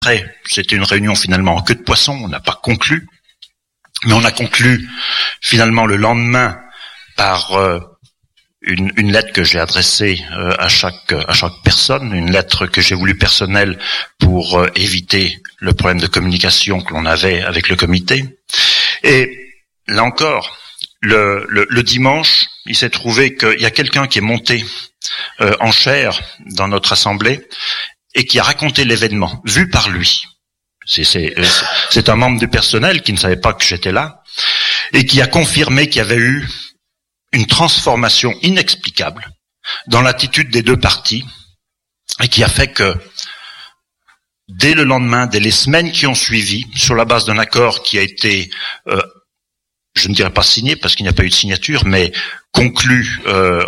après, c'était une réunion finalement en queue de poisson, on n'a pas conclu, mais on a conclu finalement le lendemain par une lettre que j'ai adressée à chaque personne, une lettre que j'ai voulu personnelle pour éviter le problème de communication que l'on avait avec le comité. Et là encore, le dimanche, il s'est trouvé qu'il y a quelqu'un qui est monté en chaire dans notre assemblée et qui a raconté l'événement, vu par lui. C'est un membre du personnel qui ne savait pas que j'étais là et qui a confirmé qu'il y avait eu une transformation inexplicable dans l'attitude des deux parties et qui a fait que dès le lendemain, dès les semaines qui ont suivi, sur la base d'un accord qui a été, je ne dirais pas signé parce qu'il n'y a pas eu de signature, mais conclu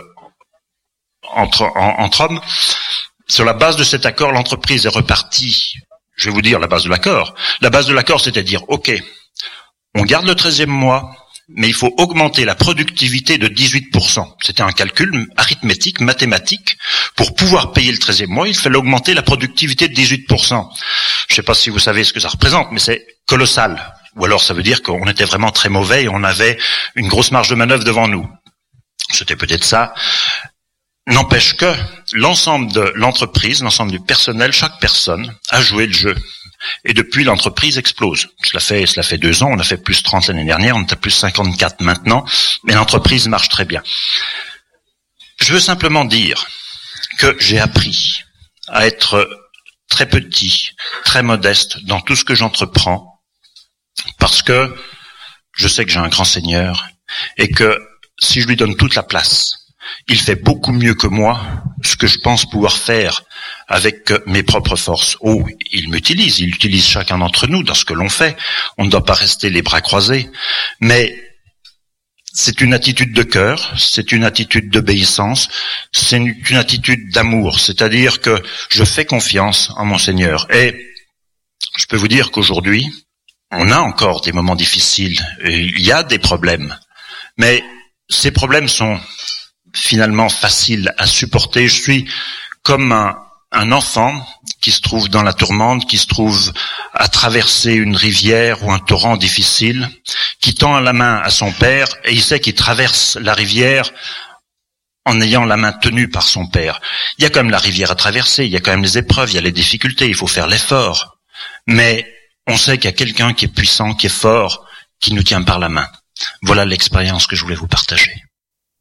entre hommes, sur la base de cet accord, l'entreprise est repartie. Je vais vous dire la base de l'accord. La base de l'accord, c'est à dire, OK, on garde le 13e mois, mais il faut augmenter la productivité de 18%. C'était un calcul arithmétique, mathématique. Pour pouvoir payer le 13e mois, il fallait augmenter la productivité de 18%. Je ne sais pas si vous savez ce que ça représente, mais c'est colossal. Ou alors ça veut dire qu'on était vraiment très mauvais et on avait une grosse marge de manœuvre devant nous. C'était peut-être ça. N'empêche que l'ensemble de l'entreprise, l'ensemble du personnel, chaque personne a joué le jeu. Et depuis, l'entreprise explose. Cela fait 2 ans, on a fait plus 30 l'année dernière, on est à plus 54 maintenant, mais l'entreprise marche très bien. Je veux simplement dire que j'ai appris à être très petit, très modeste dans tout ce que j'entreprends, parce que je sais que j'ai un grand Seigneur, et que si je lui donne toute la place, il fait beaucoup mieux que moi ce que je pense pouvoir faire avec mes propres forces. Oh, il utilise chacun d'entre nous dans ce que l'on fait. On ne doit pas rester les bras croisés. Mais c'est une attitude de cœur, c'est une attitude d'obéissance, c'est une attitude d'amour. C'est-à-dire que je fais confiance en mon Seigneur. Et je peux vous dire qu'aujourd'hui, on a encore des moments difficiles. Il y a des problèmes. Mais ces problèmes sont finalement facile à supporter. Je suis comme un enfant qui se trouve dans la tourmente, qui se trouve à traverser une rivière ou un torrent difficile, qui tend la main à son père et il sait qu'il traverse la rivière en ayant la main tenue par son père. Il y a quand même la rivière à traverser, il y a quand même les épreuves, il y a les difficultés, il faut faire l'effort. Mais on sait qu'il y a quelqu'un qui est puissant, qui est fort, qui nous tient par la main. Voilà l'expérience que je voulais vous partager.